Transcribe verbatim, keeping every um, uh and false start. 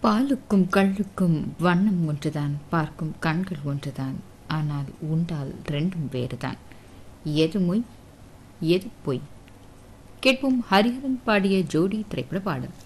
பாலுக்கும் கள்ளுக்கும் வண்ணம் ஒன்றுதான், பார்க்கும் கண்கள் ஒன்றுதான். ஆனால் உண்டால் ரெண்டும் வேறுதான். எது மொய் எது பொய்? கேட்போம் ஹரிஹரன் பாடிய ஜோடி திரைப்பட பாடல்.